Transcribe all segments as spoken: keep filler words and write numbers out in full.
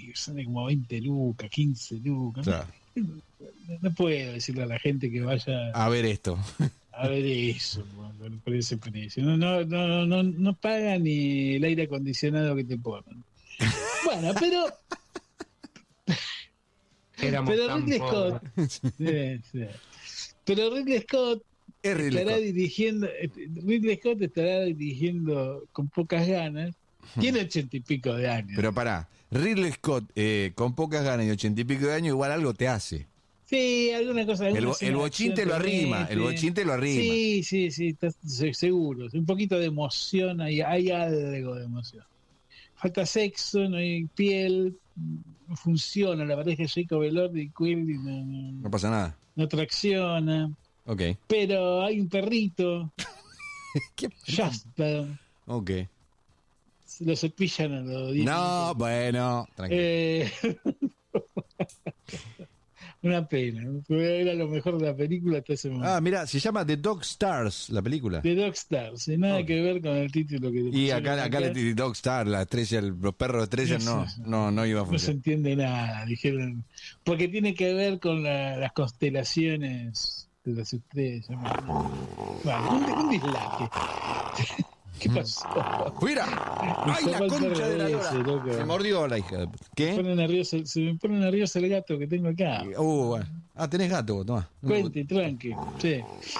y sale como veinte lucas, quince lucas. Claro. No, no puedo decirle a la gente que vaya A ver esto. a ver eso por, por ese precio. No, no, no, no, no paga ni el aire acondicionado que te ponen. Bueno, pero Éramos pero tan Ridley pobres. Scott, sí, sí. Pero Ridley Scott Es Ridley estará Scott. dirigiendo, Ridley Scott estará dirigiendo con pocas ganas. Tiene ochenta y pico de años. Pero pará, Ridley Scott eh, con pocas ganas y ochenta y pico de años igual algo te hace. Sí, alguna cosa. El, alguna bo- escena el de bochín acción te lo te arrima, mete. el bochín te lo arrima. Sí, sí, sí, estás se- seguro. Un poquito de emoción, hay, hay algo de emoción. Falta sexo, no hay piel, no funciona. La pareja de Jacob Elordi y Quill no, No no, pasa nada. no tracciona. Ok. Pero hay un perrito, ¿Qué? Jasper, Ok. se lo cepillan a los diez No, minutos. bueno, tranquilo. Eh, una pena. Era lo mejor de la película hasta ese momento. Ah, mira, se llama The Dog Stars, la película. The Dog Stars, sin nada Ok. que ver con el título que le Y pusieron acá, acá le The Dog Star, la estrella, el- los perros estrellas, no, no, no iba a No se funcionar. entiende nada, dijeron. Porque tiene que ver con la- las constelaciones de las estrellas. Bueno, un, un dislate. ¿Qué pasó? ¡Mira! ¡Ay, la Zapal concha de la ese, lora! loco. Me mordió la hija. de- Se, ¿Qué? pone nervioso, se me pone nervioso el gato que tengo acá. Uh, bueno. Ah, tenés gato, vos, tomá. Cuente, tranqui. Sí.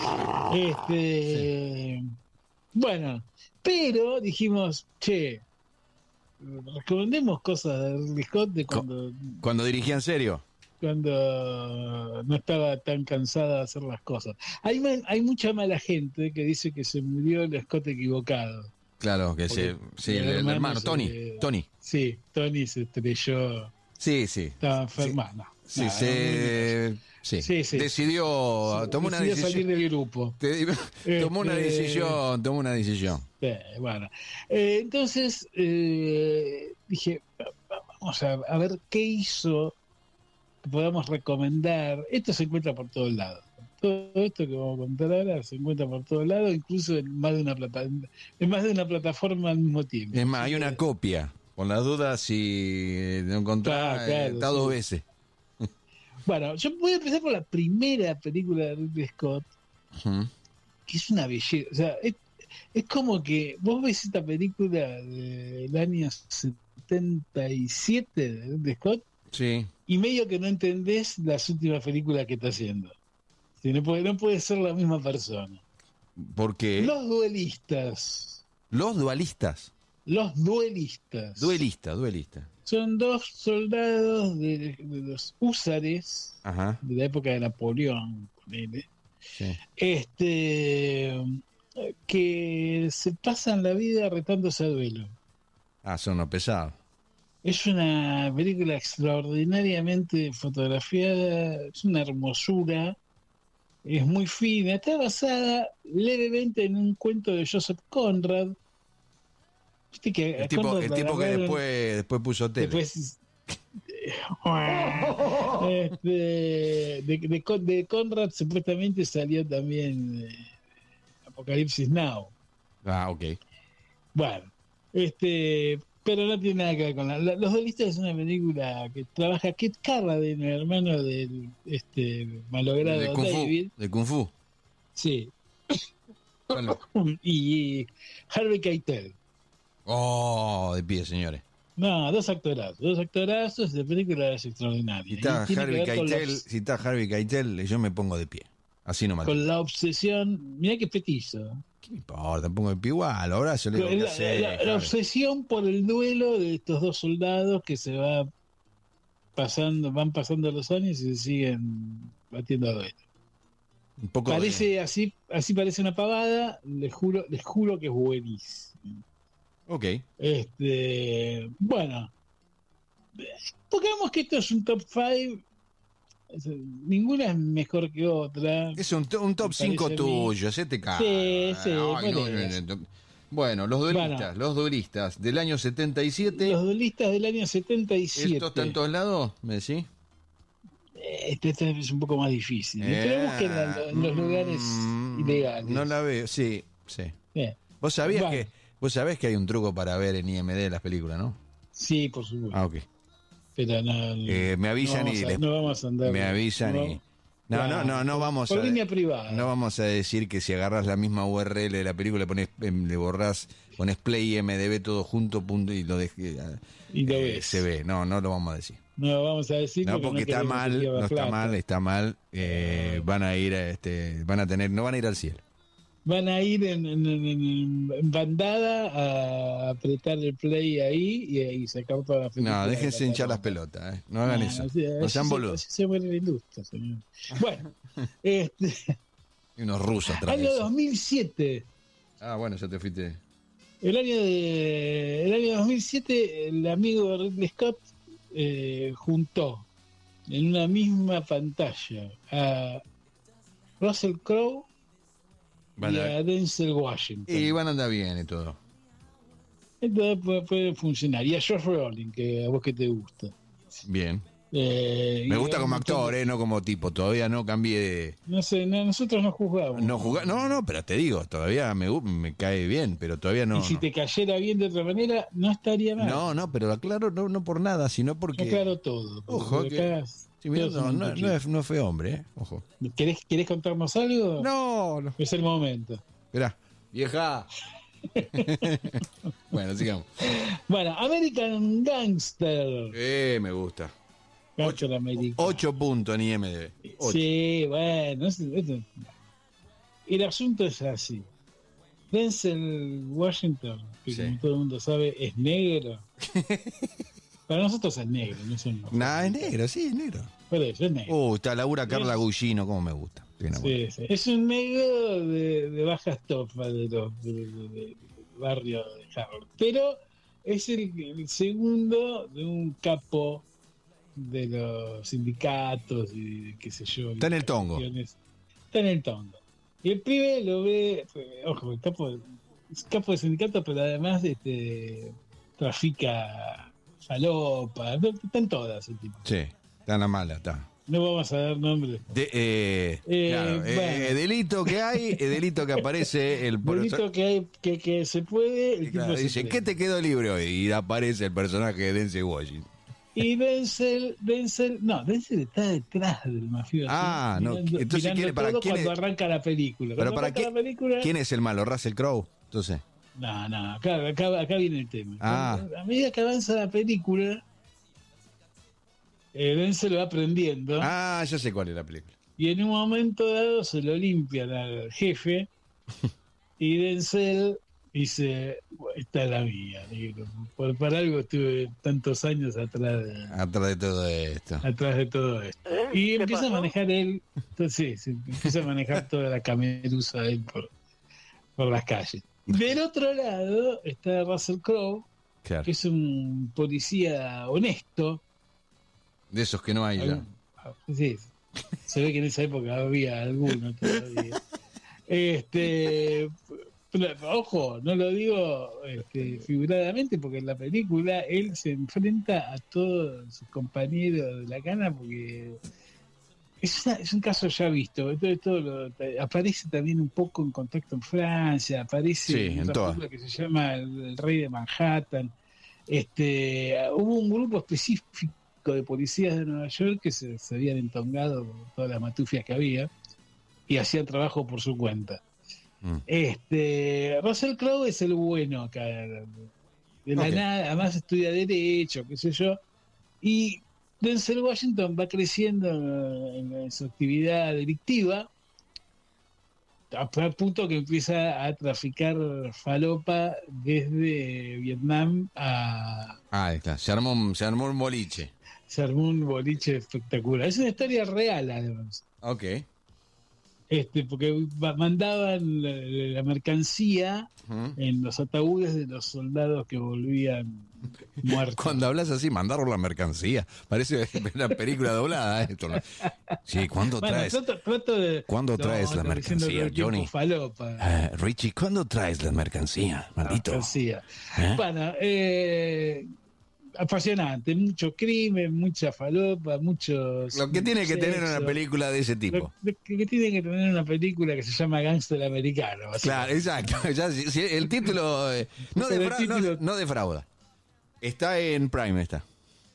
Este. Bueno, pero dijimos, che, recomendemos cosas de Ridley Scott de cuando, Cuando dirigía en serio. cuando no estaba tan cansada de hacer las cosas. Hay, ma- hay mucha mala gente que dice que se murió el Scott equivocado. Claro, que Porque se, sí, el el, el hermano hermano, se- Tony. Tony. Sí, Tony se estrelló, Sí, sí. estaba enferma. No, Sí, nada, se, sí. Sí, sí. Decidió, no, tomó una decidió salir decisión. del grupo. Te- tomó una Este- decisión, tomó una decisión. Eh, bueno, Eh, entonces eh, dije, va- va- vamos a, a ver qué hizo que podamos recomendar. Esto se encuentra por todos lados. Todo esto que vamos a contar ahora se encuentra por todos lados, incluso en más de una plata, en más de una plataforma al mismo tiempo. Es más, hay Así una que- copia. Por las dudas, si no encontrás, Ah, claro, eh, está sí. dos veces. Bueno, yo voy a empezar por la primera película de Ridley Scott, Ujú. que es una belleza. O sea, es, es como que vos ves esta película del año setenta y siete de Ridley Scott Sí. y medio que no entendés las últimas películas que está haciendo. Sí, no, puede, no puede ser la misma persona. Porque los, Los duelistas. dualistas. Los duelistas. Duelista, duelista. Son dos soldados de, de los húsares Ajá. de la época de Napoleón, ponele, Sí. este, que se pasan la vida retándose a duelo. Ah, son los pesados. Es una película extraordinariamente fotografiada, es una hermosura, es muy fina, está basada levemente en un cuento de Joseph Conrad. Viste que a El tipo, Conrad el lo tipo que agarraron- después, después puso tele. Después. Este, de, de, Con- de Conrad supuestamente salió también eh, Apocalipsis Now. Ah, ok. Bueno, este, pero no tiene nada que ver con la, la- Los Duelistas es una película que trabaja Kit Carradine, el hermano del este malogrado De Kung David. Fu. De Kung Fu. Sí. Bueno. Y Harvey Keitel. Oh, de pie, señores. No, dos actorazos, dos actorazos de películas extraordinarias. Si está Y tiene que Harvey ver con la Keitel, si está Harvey Keitel, yo me pongo de pie. Así nomás. con la obsesión, mirá que petizo, ¿Qué me importa? Me pongo de pie igual. Ahora yo le digo, ¿qué la, hacés, la- la Harvey? obsesión por el duelo de estos dos soldados que se va pasando, van pasando los años y se siguen batiendo a duelo. Un poco de- Parece así, así parece una pavada, les juro, les juro que es buenísimo. Ok. Este, bueno, pongamos que esto es un top cinco, ninguna es mejor que otra. Es un, to- un top Me cinco parece a mí. tuyo, se te cae. Sí, sí, Ay, por no, no, eso. no, no. Bueno, los duelistas, Bueno. los duelistas del año setenta y siete. Los duelistas del año setenta y siete. ¿Esto está en todos lados? ¿Me decís? Este, este es un poco más difícil. Eh, Pero busquen en, en los lugares mm, ilegales. No la veo, sí, sí. Bien. Vos sabías Bueno. que vos sabés que hay un truco para ver en I M D las películas, ¿no? Sí, por supuesto. Ah, ok. pero no, Eh, me avisan no y vamos a, les- no vamos a andar. me avisan no, y... No, no, no, no vamos por a... línea privada. No vamos a decir que si agarras la misma U R L de la película, pones, em, le borrás, pones play y M D B todo junto, punto, y lo dejes, Y lo eh, ves. se ve. No, no lo vamos a decir. No lo vamos a decir No, porque, porque no está queremos que mal, pierda no está plata. mal, está mal. eh, van a ir, a este, van a tener, no van a ir al cielo. Van a ir en, en- en- en- en bandada a apretar el play ahí y, y sacar toda la película. No, de déjense la hinchar las cataloga. pelotas, eh. No hagan No, eso. así- No así sean se- boludos. así se muere la industria, señor. Bueno, este, Y unos rusos atrás de año eso. dos mil siete. Ah, bueno, ya te fuiste. El año de el año dos mil siete, el amigo de Ridley Scott eh, juntó en una misma pantalla a Russell Crowe Van y a- a Denzel Washington. Y van a andar bien y todo. Entonces puede, puede funcionar. Y a Josh Brolin, que a vos que te gusta. Bien. Eh, Me y gusta hay como un montón actor, de- eh, no como tipo. Todavía no cambié de... No sé, no, nosotros no juzgamos. No jugar, no, no, pero te digo, todavía me, gu- me cae bien, pero todavía no. y si no. te cayera bien de otra manera, no estaría mal. No, no, pero aclaro no, no por nada, sino porque. Yo aclaro todo. porque Ojo, acá que- Sí, mira, todos no, son un no, poquito. no es, no fue hombre, eh. Ojo. ¿Querés, ¿Querés contarnos algo? No, no. Es el momento. Esperá, vieja. Bueno, sigamos. Bueno, American Gangster. Eh, me gusta. Gangster American. Ocho puntos en I M D B. Ocho. Sí, bueno. es- es- el asunto es así. Denzel Washington, que Sí. como todo el mundo sabe, es negro. Para nosotros es negro, no es un... Nah, es negro, sí, es negro. Por eso, es negro. Uh, está Laura Carla Es- Gugino, como me gusta. Estoy enamorado. Sí, sí. Es un negro de, de baja estofa de los de, de- de- del barrio de Harvard. Pero es el, el segundo de un capo de los sindicatos y qué sé yo. Está en el tongo. organizaciones. Está en el tongo. Y el pibe lo ve, ojo, el capo, es capo de sindicato, pero además este, trafica falopa, no, están todas el tipo. Sí, está en la mala, está. No vamos a dar nombres. De, eh, Eh, claro, eh, bueno. eh, delito que hay, eh, delito que aparece el Delito que hay que, que se puede, el Y claro, tipo se dice, prende. ¿qué te quedó libre hoy? Y aparece el personaje de Denzel Washington. Y Denzel, Denzel, no, Denzel está detrás del mafioso. Ah, no, entonces, mirando ¿quién- para todo quién cuando es? arranca la película. Pero Cuando para arranca qué- la película, ¿Quién es el malo? ¿Russell Crowe? Entonces. no, no, acá, acá, acá viene el tema. Ah. Cuando- a medida que avanza la película, eh, Denzel va aprendiendo Ah, ya sé cuál es la película. y en un momento dado se lo limpian al jefe y Denzel dice, esta es la mía, negro. Por, por algo estuve tantos años atrás de, Atrás de todo esto. atrás de todo esto. Y empieza a manejar él, entonces sí, empieza a manejar toda la cameruza de él por, por las calles. Del otro lado está Russell Crowe, Claro. que es un policía honesto. De esos que no hay ya. Algún- sí, se ve que en esa época había alguno todavía. Este, pero, ojo, no lo digo este, figuradamente porque en la película él se enfrenta a todos sus compañeros de la cana porque es, una- es un caso ya visto. Entonces, todo lo- aparece también un poco en Contacto en Francia, aparece Sí, en en otra todas. película que se llama El, el Rey de Manhattan. Este, hubo un grupo específico de policías de Nueva York que se, se habían entongado con todas las matufias que había y hacían trabajo por su cuenta. Mm. Este, Russell Crowe es el bueno acá, de la Ok. nada, además estudia derecho, qué sé yo, y Denzel Washington va creciendo en, en su actividad delictiva a tal punto que empieza a traficar falopa desde Vietnam a... Ah, ahí está. Se armó, un- se armó un boliche. Se armó un boliche espectacular. Es una historia real, además. Ok. Este, porque va- mandaban la, la mercancía Ujú. en los ataúdes de los soldados que volvían muertos. Cuando hablas así, mandaron la mercancía. Parece una película doblada ¿eh? Esto no- Sí, ¿cuándo Bueno, traes? trato, trato de... ¿Cuándo traes la estoy diciendo todo mercancía, el tiempo Johnny? Falopa. Eh, Richie, ¿cuándo traes la mercancía? Maldito. Mercancía. ¿Eh? Bueno, eh, apasionante, mucho crimen, mucha falopa, muchos... Lo que tiene que tener una sexo. película de ese Lo, tipo. lo que tiene que tener una película que se llama Gangster Americano. Claro, básicamente. exacto. Ya, si- si el título, eh, no, Pero el defra- título- no- no defrauda. Está en Prime, está.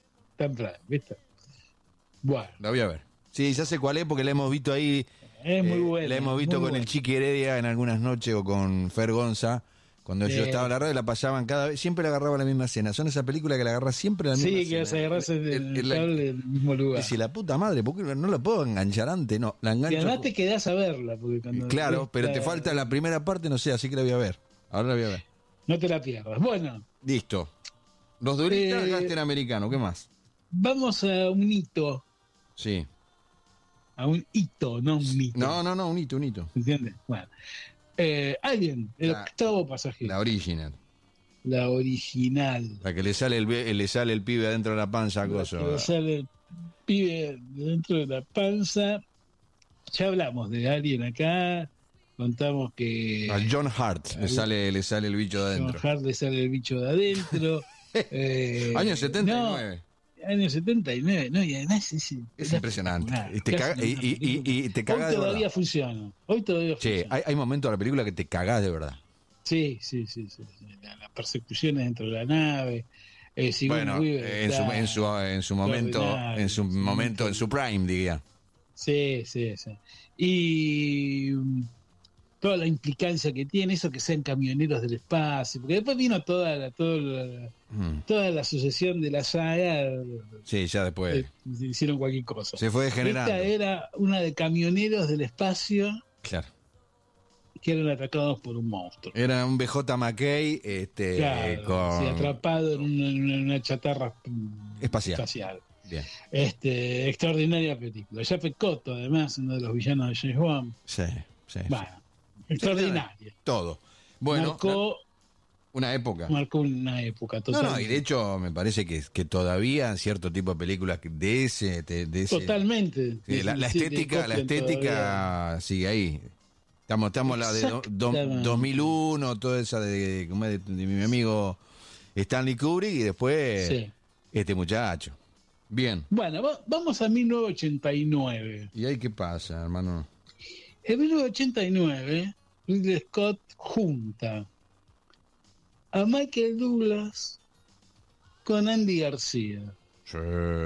está en Prime, ¿viste? Bueno. La voy a ver. Sí, ya sé cuál es porque la hemos visto ahí. Es muy eh, buena. La hemos visto muy con buena. el Chiqui Heredia en algunas noches o con Fer Gonza. Cuando Sí. yo estaba en la radio la pasaban cada vez, siempre le agarraba la misma escena. Son esas películas que la agarras siempre la misma Sí, escena. que vas a agarrarse El- del el- el- cable en el mismo lugar. Dice, la puta madre, ¿por qué no la puedo enganchar antes? No, la Y engancho. además te quedás a verla. Porque cuando Claro, pero te está- falta la primera parte, no sé, así que la voy a ver. Ahora la voy a ver. No te la pierdas. Bueno, Listo. Los duelistas, Eh, gángster americano, ¿qué más? vamos a un hito. Sí. A un hito, no un mito. No, no, no, un hito, un hito. ¿Entiendes? Bueno. Eh, Alien, el La- octavo pasajero. La original. La original. La que le sale el, be- le sale el pibe adentro de la panza, cosa. Que sale el pibe dentro de la panza. Ya hablamos de Alien acá. Contamos que A John Hart le sale, le sale el bicho de John adentro. Hart le sale el bicho de adentro. Eh, Año setenta y nueve. No, año setenta y nueve, no, y además es, Es impresionante. Y te, Casi caga- una y, y- y- y te Hoy cagás de todavía verdad. funciona. Hoy todavía Che, funciona. hay, hay momentos de la película que te cagás de verdad. Sí, sí, sí, sí, sí. La- Las persecuciones dentro de la nave. Eh, Sigourney Bueno, Weaver en su, está en su en su momento, extraordinaria, en su sí, momento, en su prime, diría. Sí, sí, sí. Y mm, toda la implicancia que tiene, eso que sean camioneros del espacio, porque después vino toda la, toda la, Mm. toda la sucesión de la saga, Sí, ya después. eh, hicieron cualquier cosa. Se fue degenerando. Esta era una de camioneros del espacio Claro. que eran atacados por un monstruo. Era un B J McKay este, Claro, con sí, atrapado en una, en una- una chatarra mm, espacial. espacial. Bien. Este, extraordinaria película. Japhet Kotto, además, uno de los villanos de James Bond. Sí, sí. Bueno, extraordinaria. Todo. Bueno, marcó, una época. marcó una época No, total, no, y de hecho me parece que, que todavía cierto tipo de películas que de ese, de, de ese totalmente. sí, la, la Sí, sí, estética, la copian estética todavía. sigue ahí. Estamos, estamos la de do- do- Exactamente. dos mil uno, toda esa de, como es de, de mi amigo Stanley Kubrick y después Sí. este muchacho. Bien. Bueno, va- vamos a mil novecientos ochenta y nueve. ¿Y ahí qué pasa, hermano? En mil novecientos ochenta y nueve, Ridley Scott junta a Michael Douglas con Andy García Sí.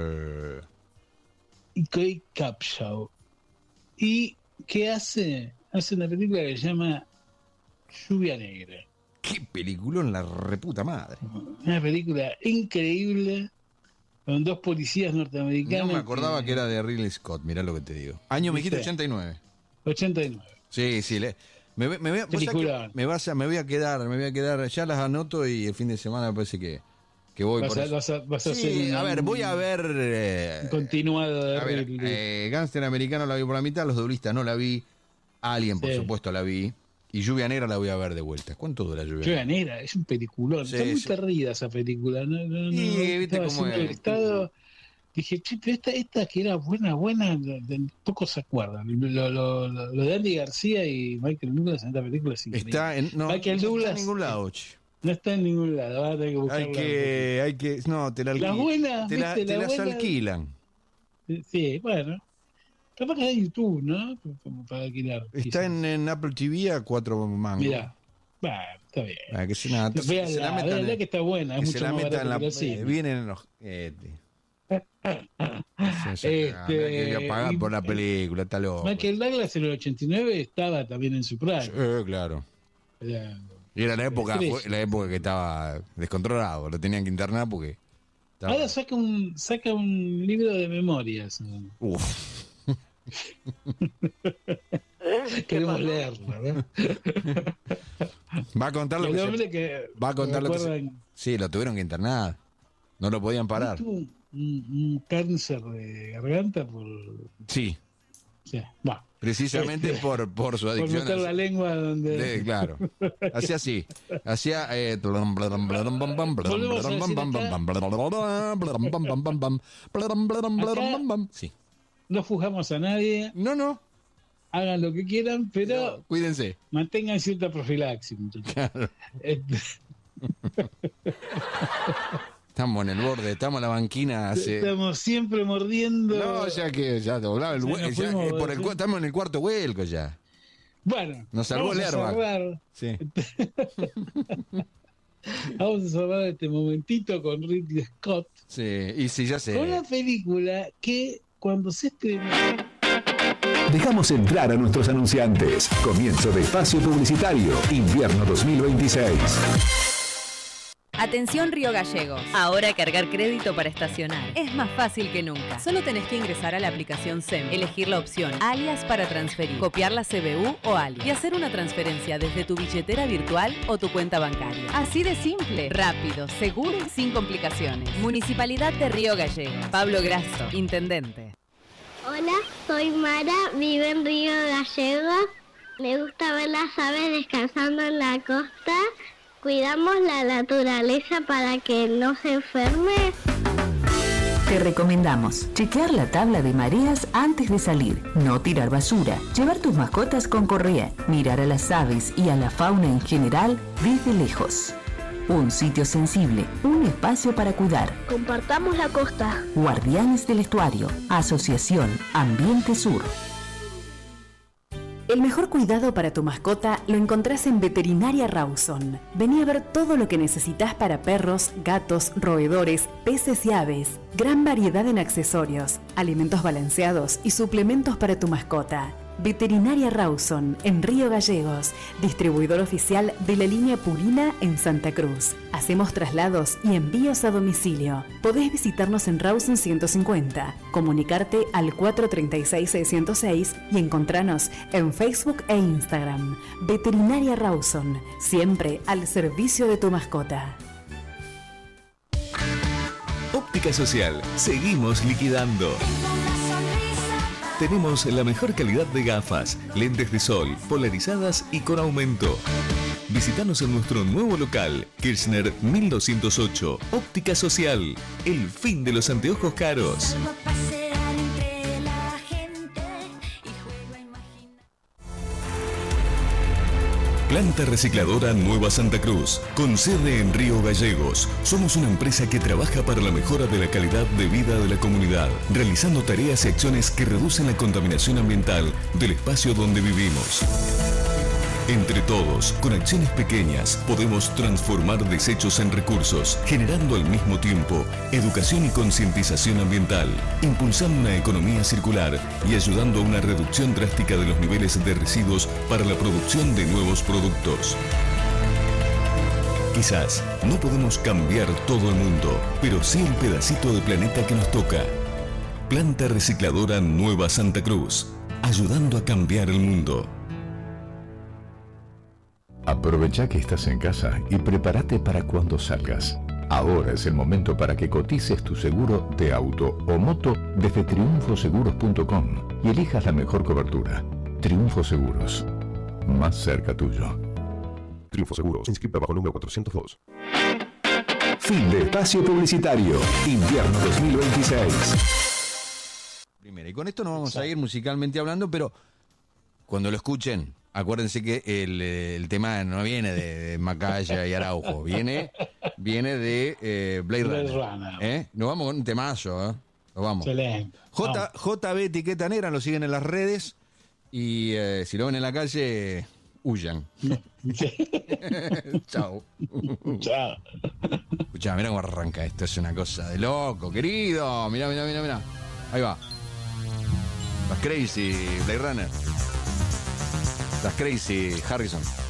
y Kate Capshaw. ¿Y qué hace? Hace una película que se llama Lluvia Negra. Qué película en la reputa madre. Una película increíble con dos policías norteamericanos. No me acordaba que era de Ridley Scott, mirá lo que te digo. Año me dijiste ¿Viste? ochenta y nueve. ochenta y nueve. Sí, sí, le- me, voy- me, voy a- vos sabés que Peliculón. me, vas a, me voy a quedar, me voy a quedar, ya las anoto y el fin de semana me parece que, que voy Vas por a, eso. vas a- vas a Sí, hacer un, a ver, voy a ver... eh, un continuado de a ver, Ridley. eh, Gangster Americano la vi por la mitad, Los Duelistas no la vi, Alien por Sí. supuesto la vi, y Lluvia Negra la voy a ver de vuelta. ¿Cuánto dura Lluvia Lluvia Negra? Negra, es un peliculón. Sí, Está muy sí. perdida esa película. No, no, no, Y, viste estaba cómo haciendo el es. listado. Dije, che, pero esta, esta que era buena, buena, de- de- pocos se acuerdan. Lo, lo, lo, lo de Andy García y Michael Douglas en esta película es increíble. Está en, no, Michael no está Douglas, en ningún lado, che. No está en ningún lado, vas a tener que buscarla. Hay que, hay que, no, te la Las alquilan. buenas, Te, la- ¿viste? te Las las buenas. alquilan. Sí, bueno. Capaz que hay YouTube, ¿no? Como para alquilar. Está en, en Apple T V a cuatro mangos. Mirá, bueno, está bien. Ah, que se, nada, que se la Véanla, metan, véanla que está buena, es que mucho se la más metan en barata la, que el cine. eh, vienen en los este. Se- se- Este, que voy a pagar y- por la película, está loco. Michael Douglas en el ochenta y nueve estaba también en su prime. Eh, claro. Era- Y era la época, Estrella. fue la época que estaba descontrolado, lo tenían que internar porque estaba- Ahora saca un, saca un libro de memorias. Uf. Queremos leerlo, ¿no? Va a contar lo El que se- hombre que va a contar lo que se- recuerdan, Sí, lo tuvieron que internar. No lo podían parar. tuvo un, un- un cáncer de garganta por, Sí, sí, bueno, precisamente Este, por, por su por adicción. meter la a- lengua donde de- claro. Hacía así. Hacía. eh, Sí. no juzgamos a nadie, No, no. hagan lo que quieran, pero Cuídense. mantengan cierta profilaxis, muchachos. Claro. Este, Estamos en el borde, estamos en la banquina hace. Estamos siempre mordiendo. No, ya que ya doblaba el Ya vuelco. nos fuimos, por el, sí. cua- estamos en el cuarto vuelco ya. Bueno, Nos salvó vamos el a airbag. cerrar. Sí. Vamos a cerrar este momentito con Ridley Scott. Sí, y sí, ya sé. Con una película que cuando se estrenó... Dejamos entrar a nuestros anunciantes. Comienzo de espacio publicitario, invierno dos mil veintiséis. Atención Río Gallegos. Ahora cargar crédito para estacionar es más fácil que nunca. Solo tenés que ingresar a la aplicación S E M, elegir la opción alias para transferir, copiar la C B U o alias y hacer una transferencia desde tu billetera virtual o tu cuenta bancaria. Así de simple, rápido, seguro y sin complicaciones. Municipalidad de Río Gallegos. Pablo Grasso, Intendente. Hola, soy Mara, vivo en Río Gallegos. Me gusta ver las aves descansando en la costa. Cuidamos la naturaleza para que no se enferme. Te recomendamos chequear la tabla de mareas antes de salir, no tirar basura, llevar tus mascotas con correa, mirar a las aves y a la fauna en general desde lejos. Un sitio sensible, un espacio para cuidar. Compartamos la costa. Guardianes del Estuario, Asociación Ambiente Sur. El mejor cuidado para tu mascota lo encontrás en Veterinaria Rawson. Vení a ver todo lo que necesitas para perros, gatos, roedores, peces y aves. Gran variedad en accesorios, alimentos balanceados y suplementos para tu mascota. Veterinaria Rawson, en Río Gallegos, distribuidor oficial de la línea Purina en Santa Cruz. Hacemos traslados y envíos a domicilio. Podés visitarnos en Rawson ciento cincuenta, comunicarte al cuatro tres seis, seis cero seis y encontrarnos en Facebook e Instagram. Veterinaria Rawson, siempre al servicio de tu mascota. Óptica Social, seguimos liquidando. Tenemos la mejor calidad de gafas, lentes de sol, polarizadas y con aumento. Visítanos en nuestro nuevo local, Kirchner mil doscientos ocho, Óptica Social, el fin de los anteojos caros. Planta Recicladora Nueva Santa Cruz, con sede en Río Gallegos. Somos una empresa que trabaja para la mejora de la calidad de vida de la comunidad, realizando tareas y acciones que reducen la contaminación ambiental del espacio donde vivimos. Entre todos, con acciones pequeñas, podemos transformar desechos en recursos, generando al mismo tiempo educación y concientización ambiental, impulsando una economía circular y ayudando a una reducción drástica de los niveles de residuos para la producción de nuevos productos. Quizás no podemos cambiar todo el mundo, pero sí el pedacito de planeta que nos toca. Planta Recicladora Nueva Santa Cruz, ayudando a cambiar el mundo. Aprovecha que estás en casa y prepárate para cuando salgas. Ahora es el momento para que cotices tu seguro de auto o moto desde triunfo seguros punto com y elijas la mejor cobertura. Triunfo Seguros, más cerca tuyo. Triunfo Seguros, inscrita bajo número cuatrocientos dos. Fin de espacio publicitario, invierno dos mil veintiséis. Primero, y con esto nos vamos a ir musicalmente hablando, pero cuando lo escuchen, acuérdense que el, el tema no viene de Macaya y Araujo, viene, viene de eh, Blade, Blade Runner. Runner. ¿Eh? Nos vamos con un temazo, ¿eh? Nos vamos. Excelente. J, JB Etiqueta Negra, lo siguen en las redes y eh, si lo ven en la calle, huyan. Chao. Chao. Escuchá, mirá cómo arranca esto, es una cosa de loco, querido. Mirá, mirá, mirá, mirá. Ahí va. Las Crazy Blade Runner. Las Crazy Harrison.